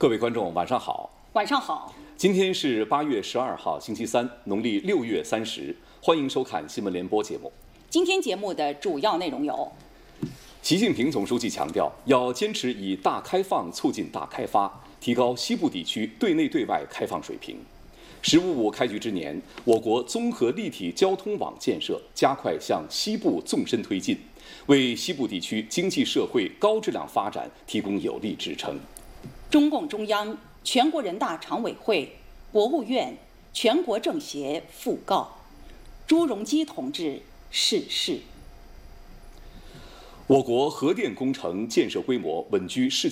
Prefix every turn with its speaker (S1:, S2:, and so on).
S1: 各位观众，晚上好。
S2: 晚上好。
S1: 今天是8月12号，星期三，农历6月30。欢迎收看新闻联播节目。
S2: 今天节目的主要内容有：
S1: 习近平总书记强调，要坚持以大开放促进大开发，提高西部地区对内对外开放水平。“15+5”开局之年，我国综合立体交通网建设加快向西部纵深推进，为西部地区经济社会高质量发展提供有力支撑。
S2: 中共中央、全国人大常委会、国务院、全国政协讣告朱镕基同志逝世。
S1: 我国核电工程建设规模稳居世界